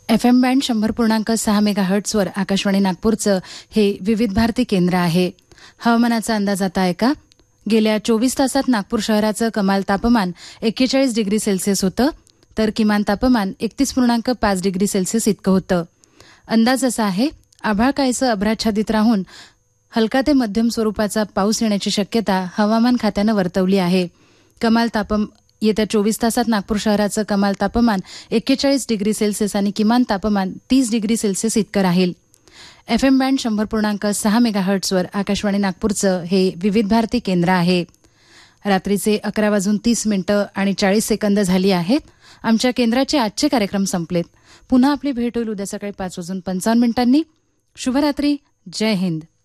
FM band 100.6 मेगाहर्ट्झवर Akashvani नागपूरचं हे विविध भारती केंद्र आहे. हवामानाचा अंदाज आता ऐका. गेल्या 24 तासात नागपूर शहराचं कमाल तापमान 41 डिग्री सेल्सिअस होतं, तर किमान तापमान 31.5 डिग्री सेल्सिअस इतकं होतं. अंदाज असा आहे, आभाळ काहीसं अभ्राच्छादित राहून हलका ते मध्यम स्वरूपाचा पाऊस येण्याची शक्यता हवामान खात्यानं वर्तवली आहे. येत्या 24 तासात नागपूर शहराचं कमाल तापमान 41 डिग्री सेल्सिअस आणि किमान तापमान 30 डिग्री सेल्सिअस इतकं राहील. FM बँड 100.6 मेगाहर्ट्झवर आकाशवाणी नागपूरचं हे विविध भारती केंद्र आहे. रात्रीचे 11:30 आणि 40 सेकंद झाली आहेत. आमच्या केंद्राचे आजचे कार्यक्रम संपलेत. पुन्हा आपली भेट होईल उद्या सकाळी 5:55. शुभरात्री. जय हिंद.